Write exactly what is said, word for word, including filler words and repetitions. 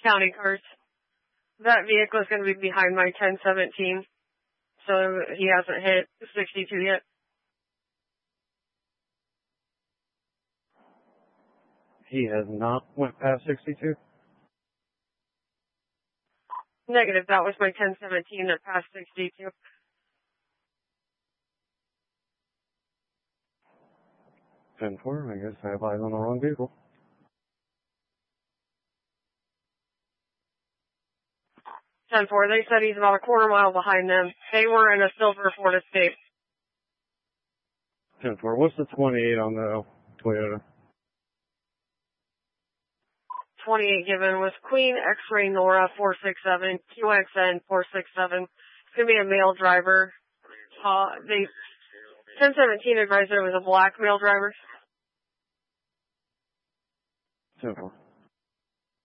County cars. That vehicle is going to be behind my ten seventeen, so he hasn't hit sixty-two yet. He has not went past sixty-two? Negative, that was my ten seventeen that passed sixty-two. ten four, I guess I have eyes on the wrong vehicle. ten four, they said he's about a quarter mile behind them. They were in a silver Ford Escape. ten four, what's the twenty-eight on the Toyota? twenty-eight given was Queen X-Ray Nora four six seven, Q X N four six seven. It's going to be a male driver. Uh, they, ten seventeen advised that it was a black male driver. ten four.